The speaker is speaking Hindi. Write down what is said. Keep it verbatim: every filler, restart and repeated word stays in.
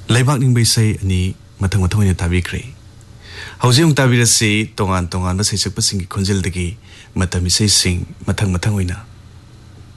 लेबाक निंबै सै अनि मथंग मथंग ओइना ताबिख्रे हौजिंग ताबिरसे तोंगान तोंगान बसै सकपसिंग खोंजेलदगी मतम इसै सिंग मथंग मथंग ओइना